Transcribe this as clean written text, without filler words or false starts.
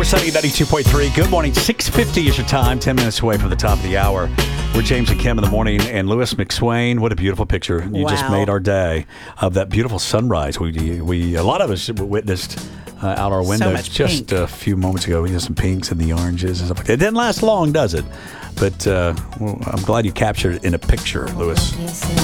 We're Sunny 92.3. Good morning. 6:50 is your time. 10 minutes away from the top of the hour. We're James and Kim in the morning, and Louis McSwain. What a beautiful picture! You just made our day of that beautiful sunrise. We a lot of us witnessed out our windows just pink. A few moments ago. We had some pinks and the oranges and stuff like that. It didn't last long, does it? But I'm glad you captured it in a picture, Louis.